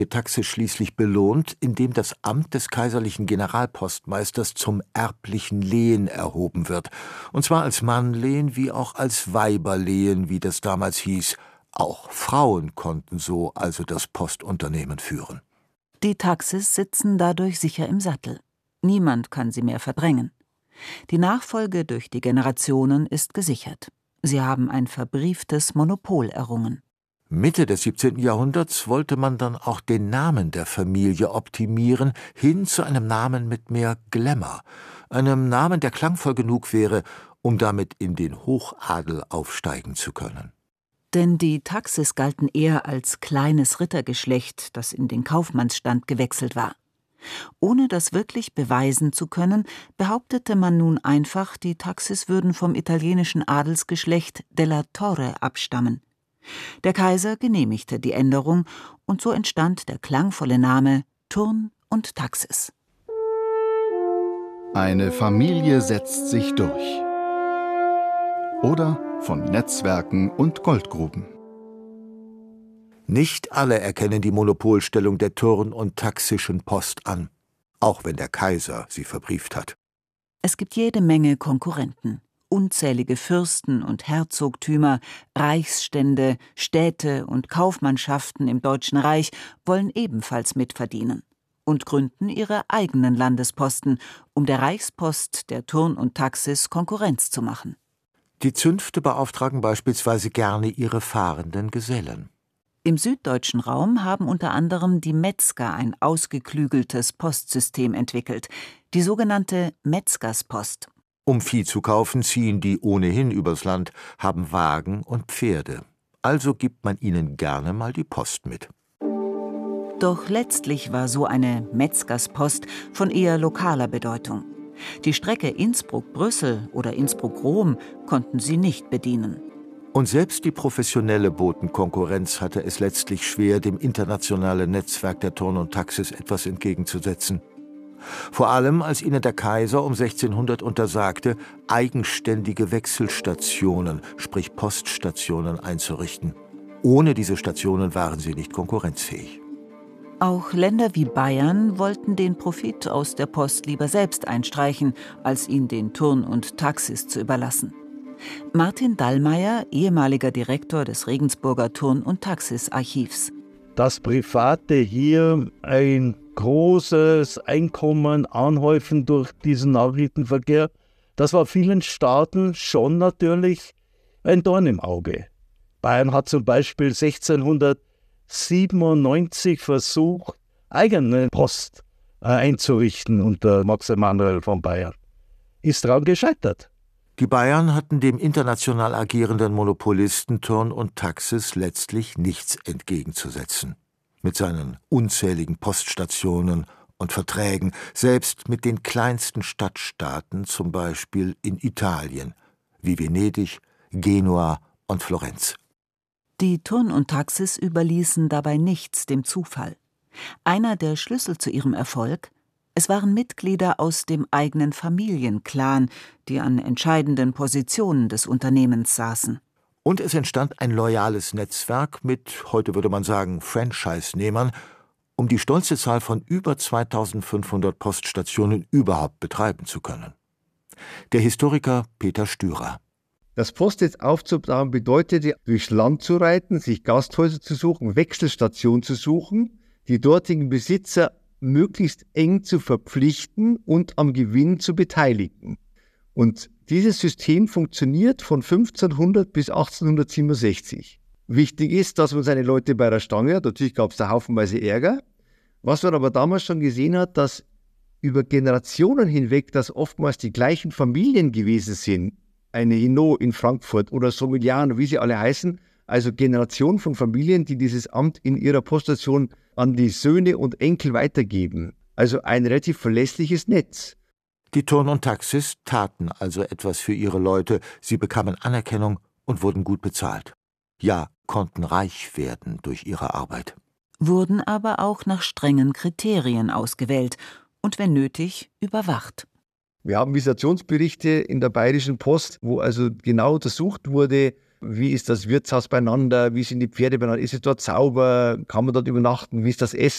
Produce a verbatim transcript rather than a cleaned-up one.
Taxis schließlich belohnt, indem das Amt des kaiserlichen Generalpostmeisters zum erblichen Lehen erhoben wird, und zwar als Mannlehen wie auch als Weiberlehen, wie das damals hieß. Auch Frauen konnten so also das Postunternehmen führen. Die Taxis sitzen dadurch sicher im Sattel. Niemand kann sie mehr verdrängen. Die Nachfolge durch die Generationen ist gesichert. Sie haben ein verbrieftes Monopol errungen. Mitte des siebzehnten Jahrhunderts wollte man dann auch den Namen der Familie optimieren, hin zu einem Namen mit mehr Glamour, einem Namen, der klangvoll genug wäre, um damit in den Hochadel aufsteigen zu können. Denn die Taxis galten eher als kleines Rittergeschlecht, das in den Kaufmannsstand gewechselt war. Ohne das wirklich beweisen zu können, behauptete man nun einfach, die Taxis würden vom italienischen Adelsgeschlecht della Torre abstammen. Der Kaiser genehmigte die Änderung, und so entstand der klangvolle Name Thurn und Taxis. Eine Familie setzt sich durch. Oder von Netzwerken und Goldgruben. Nicht alle erkennen die Monopolstellung der Thurn- und Taxischen Post an, auch wenn der Kaiser sie verbrieft hat. Es gibt jede Menge Konkurrenten. Unzählige Fürsten und Herzogtümer, Reichsstände, Städte und Kaufmannschaften im Deutschen Reich wollen ebenfalls mitverdienen und gründen ihre eigenen Landesposten, um der Reichspost der Thurn und Taxis Konkurrenz zu machen. Die Zünfte beauftragen beispielsweise gerne ihre fahrenden Gesellen. Im süddeutschen Raum haben unter anderem die Metzger ein ausgeklügeltes Postsystem entwickelt, die sogenannte Metzgerspost. Um Vieh zu kaufen, ziehen die ohnehin übers Land, haben Wagen und Pferde. Also gibt man ihnen gerne mal die Post mit. Doch letztlich war so eine Metzgerspost von eher lokaler Bedeutung. Die Strecke Innsbruck-Brüssel oder Innsbruck-Rom konnten sie nicht bedienen. Und selbst die professionelle Botenkonkurrenz hatte es letztlich schwer, dem internationalen Netzwerk der Thurn und Taxis etwas entgegenzusetzen. Vor allem, als ihnen der Kaiser um sechzehnhundert untersagte, eigenständige Wechselstationen, sprich Poststationen, einzurichten. Ohne diese Stationen waren sie nicht konkurrenzfähig. Auch Länder wie Bayern wollten den Profit aus der Post lieber selbst einstreichen, als ihn den Thurn und Taxis zu überlassen. Martin Dallmayr, ehemaliger Direktor des Regensburger Thurn- und Taxis-Archivs. Dass Private hier ein großes Einkommen anhäufen durch diesen Nachrichtenverkehr, das war vielen Staaten schon natürlich ein Dorn im Auge. Bayern hat zum Beispiel sechzehnhundertsiebenundneunzig versucht, eigene Post äh, einzurichten unter Max Emanuel von Bayern. Ist daran gescheitert. Die Bayern hatten dem international agierenden Monopolisten Thurn und Taxis letztlich nichts entgegenzusetzen. Mit seinen unzähligen Poststationen und Verträgen, selbst mit den kleinsten Stadtstaaten, zum Beispiel in Italien, wie Venedig, Genua und Florenz. Die Thurn und Taxis überließen dabei nichts dem Zufall. Einer der Schlüssel zu ihrem Erfolg: Es waren Mitglieder aus dem eigenen Familienclan, die an entscheidenden Positionen des Unternehmens saßen. Und es entstand ein loyales Netzwerk mit, heute würde man sagen, Franchise-Nehmern, um die stolze Zahl von über zweitausendfünfhundert Poststationen überhaupt betreiben zu können. Der Historiker Peter Stürer. Das Postnetz aufzubauen bedeutete, durchs Land zu reiten, sich Gasthäuser zu suchen, Wechselstationen zu suchen, die dortigen Besitzer möglichst eng zu verpflichten und am Gewinn zu beteiligen. Und dieses System funktioniert von fünfzehnhundert bis achtzehnhundertsiebenundsechzig. Wichtig ist, dass man seine Leute bei der Stange hat. Natürlich gab es da haufenweise Ärger. Was man aber damals schon gesehen hat, dass über Generationen hinweg, dass oftmals die gleichen Familien gewesen sind. Eine Hinault in Frankfurt oder Sommelian, wie sie alle heißen. Also Generationen von Familien, die dieses Amt in ihrer Poststation an die Söhne und Enkel weitergeben. Also ein relativ verlässliches Netz. Die Thurn und Taxis taten also etwas für ihre Leute, sie bekamen Anerkennung und wurden gut bezahlt. Ja, konnten reich werden durch ihre Arbeit. Wurden aber auch nach strengen Kriterien ausgewählt und wenn nötig überwacht. Wir haben Visitationsberichte in der Bayerischen Post, wo also genau untersucht wurde, wie ist das Wirtshaus beieinander, wie sind die Pferde beieinander, ist es dort sauber, kann man dort übernachten, wie ist das Essen.